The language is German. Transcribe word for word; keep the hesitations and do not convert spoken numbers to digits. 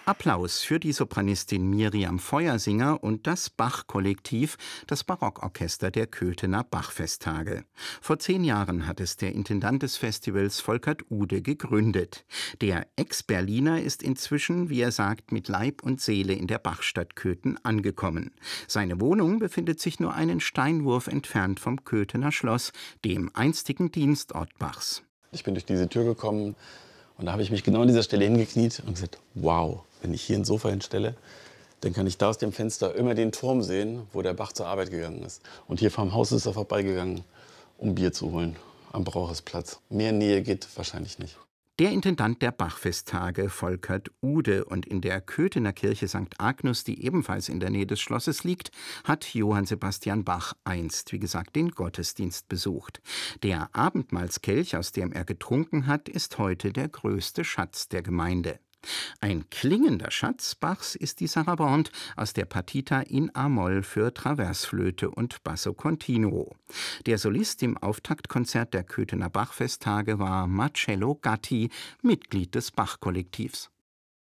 Applaus für die Sopranistin Miriam Feuersinger und das Bach-Kollektiv, das Barockorchester der Köthener Bachfesttage. Vor zehn Jahren hat es der Intendant des Festivals Volkert Ude gegründet. Der Ex-Berliner ist inzwischen, wie er sagt, mit Leib und Seele in der Bachstadt Köthen angekommen. Seine Wohnung befindet sich nur einen Steinwurf entfernt vom Köthener Schloss, dem einstigen Dienstort Bachs. Ich bin durch diese Tür gekommen und da habe ich mich genau an dieser Stelle hingekniet und gesagt, wow, wenn ich hier ein Sofa hinstelle, dann kann ich da aus dem Fenster immer den Turm sehen, wo der Bach zur Arbeit gegangen ist. Und hier vorm Haus ist er vorbeigegangen, um Bier zu holen, am Brauchersplatz. Mehr Nähe geht wahrscheinlich nicht. Der Intendant der Bachfesttage, Volkert Ude, und in der Köthener Kirche Sankt Agnus, die ebenfalls in der Nähe des Schlosses liegt, hat Johann Sebastian Bach einst, wie gesagt, den Gottesdienst besucht. Der Abendmahlskelch, aus dem er getrunken hat, ist heute der größte Schatz der Gemeinde. Ein klingender Schatz Bachs ist die Sarabande aus der Partita in a-Moll für Traversflöte und Basso Continuo. Der Solist im Auftaktkonzert der Köthener Bachfesttage war Marcello Gatti, Mitglied des Bach-Kollektivs.